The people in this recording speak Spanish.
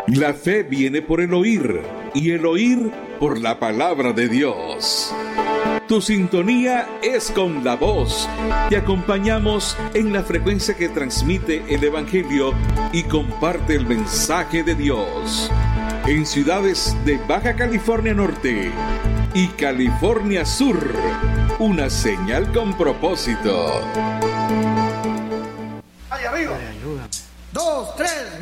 La fe viene por el oír, y el oír por la palabra de Dios. Tu sintonía es con la voz. Te acompañamos en la frecuencia que transmite el Evangelio y comparte el mensaje de Dios. En ciudades de Baja California Norte y California Sur, una señal con propósito. Ahí arriba. 2, 3.